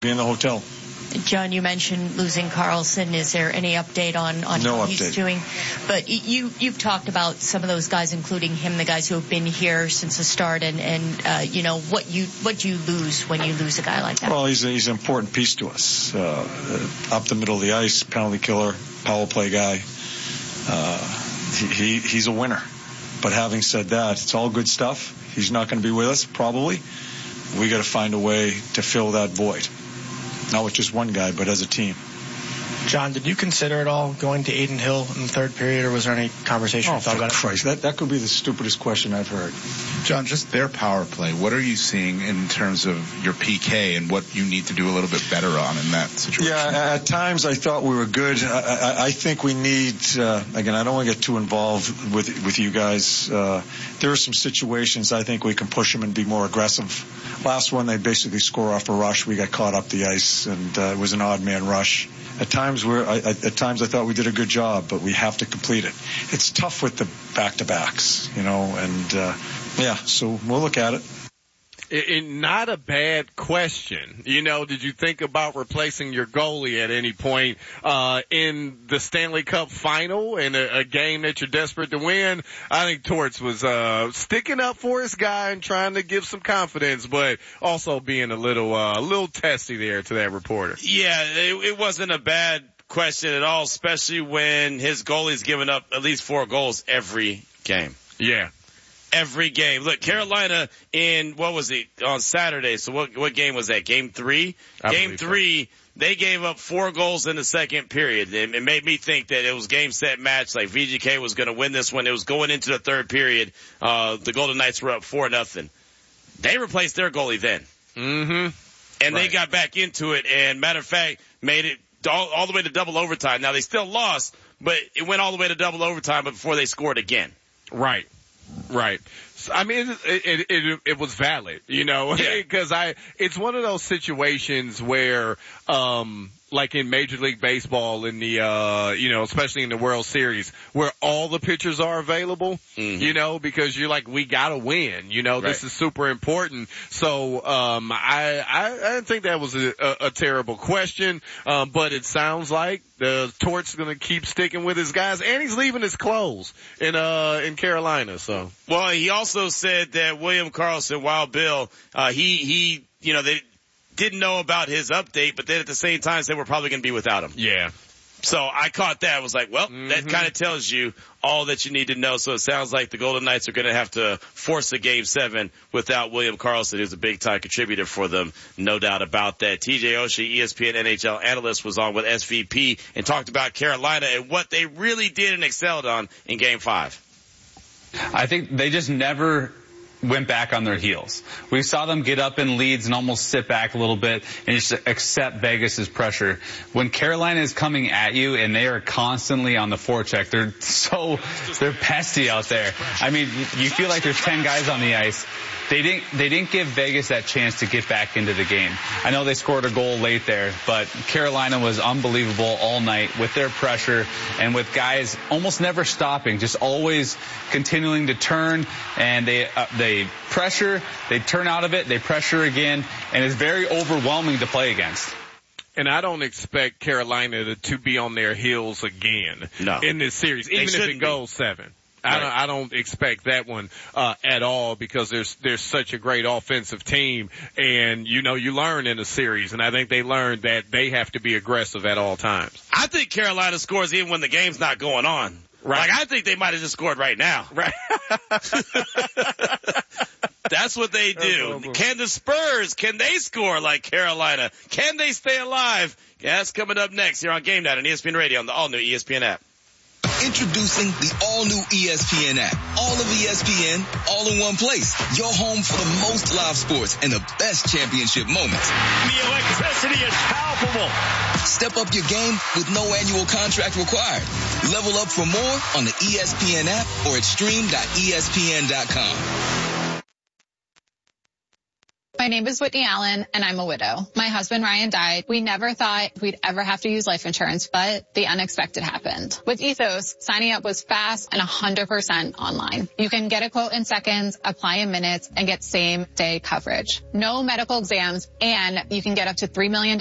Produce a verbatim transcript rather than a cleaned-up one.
be in the hotel. John, you mentioned losing Carlson. Is there any update on, on no how update. he's doing? But you, you've talked about some of those guys, including him, the guys who have been here since the start, and, and uh, you know, what you what you lose when you lose a guy like that. Well, he's, a, he's an important piece to us. Uh, up the middle of the ice, penalty killer, power play guy. Uh, he, he He's a winner. But having said that, it's all good stuff. He's not going to be with us, probably. We got to find a way to fill that void. Not with just one guy, but as a team. John, did you consider at all going to Adin Hill in the third period, or was there any conversation oh, you thought about Christ. it? That, that could be the stupidest question I've heard. John, just their power play, what are you seeing in terms of your P K and what you need to do a little bit better on in that situation? Yeah, at times I thought we were good. I, I, I think we need, uh, again, I don't want to get too involved with with you guys. Uh, there are some situations I think we can push them and be more aggressive. Last one, they basically score off a rush. We got caught up the ice, and uh, it was an odd man rush. At times, we're, I, at times I thought we did a good job, but we have to complete it. It's tough with the back-to-backs, you know, and, uh, yeah, so we'll look at it. It, it, not a bad question. You know, did you think about replacing your goalie at any point uh in the Stanley Cup final in a, a game that you're desperate to win? I think Torts was uh sticking up for his guy and trying to give some confidence, but also being a little uh, a little testy there to that reporter. Yeah, it, it wasn't a bad question at all, especially when his goalie's giving up at least four goals every game. Yeah. Every game. Look, Carolina in, what was it, on Saturday. So what, what game was that? Game three? I game three, so. They gave up four goals in the second period. It, it made me think that it was game, set, match. Like V G K was going to win this one. It was going into the third period. Uh, the Golden Knights were up four nothing. They replaced their goalie then. Mm-hmm. And right. They got back into it, and matter of fact, made it all, all the way to double overtime. Now they still lost, but it went all the way to double overtime before they scored again. Right. Right. I mean, it, it, it, it was valid, you know, because I, it's one of those situations where, um, like in Major League Baseball in the, uh, you know, especially in the World Series where all the pitchers are available, mm-hmm. you know, because you're like, we gotta win, you know, right. This is super important. So, um, I, I, I didn't think that was a, a, a terrible question, um, but it sounds like the Tort's gonna keep sticking with his guys, and he's leaving his clothes in, uh, in Carolina, so. Well, he also said that William Karlsson, Wild Bill, uh, he, he, you know, they, didn't know about his update, but then at the same time said we're probably going to be without him. Yeah. So I caught that. I was like, well, mm-hmm. that kind of tells you all that you need to know. So it sounds like the Golden Knights are going to have to force a game seven without William Karlsson, who's a big-time contributor for them. No doubt about that. T J Oshie, E S P N N H L analyst, was on with S V P and talked about Carolina and what they really did and excelled on in game five. I think they just never went back on their heels. We saw them get up in leads and almost sit back a little bit and just accept Vegas's pressure. When Carolina is coming at you and they are constantly on the forecheck, they're so, they're pesty out there. I mean, you feel like there's ten guys on the ice. They didn't, they didn't give Vegas that chance to get back into the game. I know they scored a goal late there, but Carolina was unbelievable all night with their pressure and with guys almost never stopping, just always continuing to turn, and they, uh, they pressure, they turn out of it, they pressure again, and it's very overwhelming to play against. And I don't expect Carolina to, to be on their heels again no. in this series, They even if it goes be. seven. Right. I don't, I don't expect that one, uh, at all, because there's, there's such a great offensive team, and, you know, you learn in a series, and I think they learned that they have to be aggressive at all times. I think Carolina scores even when the game's not going on. Right. Like, I think they might have just scored right now. Right. That's what they do. Can the Spurs, can they score like Carolina? Can they stay alive? Yeah, that's coming up next here on Game Night on E S P N Radio on the all-new E S P N app. Introducing the all-new E S P N app. All of E S P N, all in one place. Your home for the most live sports and the best championship moments. The electricity is palpable. Step up your game with no annual contract required. Level up for more on the E S P N app or at stream dot E S P N dot com. My name is Whitney Allen, and I'm a widow. My husband, Ryan, died. We never thought we'd ever have to use life insurance, but the unexpected happened. With Ethos, signing up was fast and one hundred percent online. You can get a quote in seconds, apply in minutes, and get same-day coverage. No medical exams, and you can get up to three million dollars